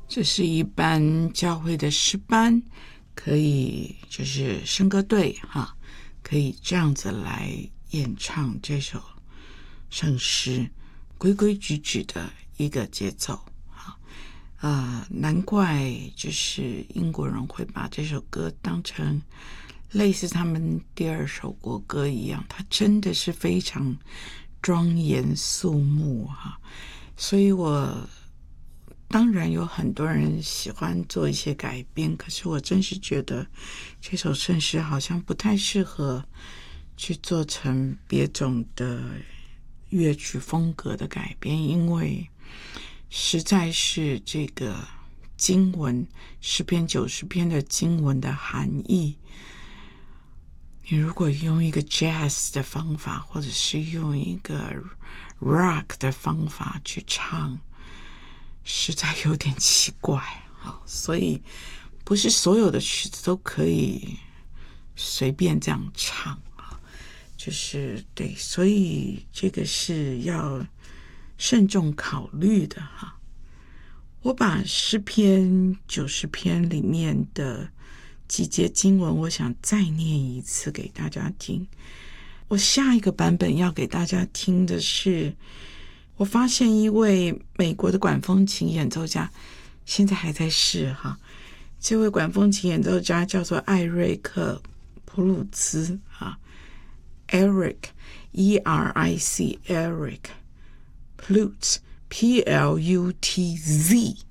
这是一般教会的诗班，可以就是圣歌队可以这样子来演唱这首圣诗，规规矩矩的一个节奏难怪就是英国人会把这首歌当成类似他们第二首国歌一样，它真的是非常庄严肃穆所以我当然有很多人喜欢做一些改编，可是我真是觉得这首圣诗好像不太适合去做成别种的乐曲风格的改编，因为实在是这个经文诗篇90篇的经文的含义，你如果用一个 jazz 的方法，或者是用一个 rock 的方法去唱，实在有点奇怪所以不是所有的曲子都可以随便这样唱就是对，所以这个是要慎重考虑的我把诗篇90篇里面的几节经文，我想再念一次给大家听。我下一个版本要给大家听的是，我发现一位美国的管风琴演奏家，现在还在世这位管风琴演奏家叫做艾瑞克·普鲁兹Eric E-R-I-C Eric Plutz P-L-U-T-Z